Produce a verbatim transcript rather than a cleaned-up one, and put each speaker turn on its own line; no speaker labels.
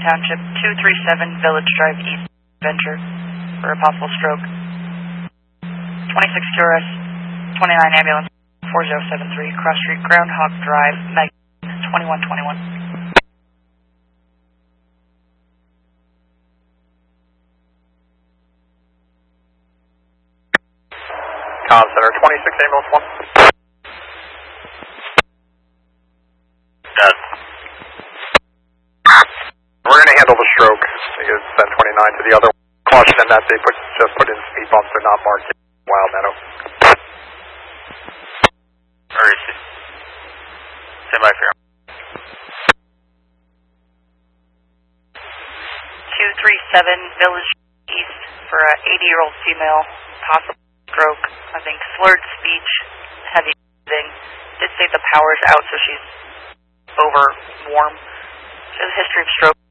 Township, two three seven Village Drive East, Venture, for a possible stroke. twenty-six Q R S, twenty-nine Ambulance, four zero seven three, Cross Street, Groundhog Drive, Meg, twenty-one twenty-one.
Com Center, twenty-six Ambulance one. Dead. We're going to handle the stroke because ten twenty-nine to the other. Caution in that they put just put in speed bumps, they're not marked in Wild Meadow. Where is he? Stand by for him.
two three seven Village East for an eighty-year-old female, possible stroke. I think slurred speech, heavy breathing. Did say the power's out, so she's over warm. She has a history of stroke.